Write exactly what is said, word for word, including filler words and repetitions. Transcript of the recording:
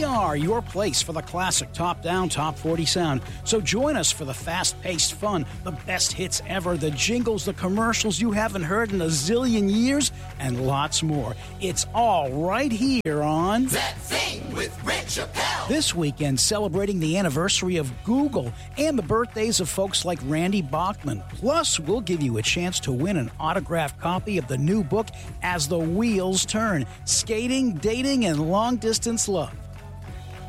We are your place for the classic top-down, top forty sound. So join us for the fast-paced fun, the best hits ever, the jingles, the commercials you haven't heard in a zillion years, and lots more. It's all right here on That Thing with Rick Chappelle. This weekend, celebrating the anniversary of Google and the birthdays of folks like Randy Bachman. Plus, we'll give you a chance to win an autographed copy of the new book, As the Wheels Turn, Skating, Dating, and Long-Distance Love.